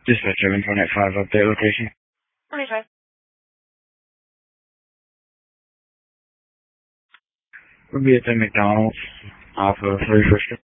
Dispatch 7.5 update location. 25. We'll be at the McDonald's off of 31st.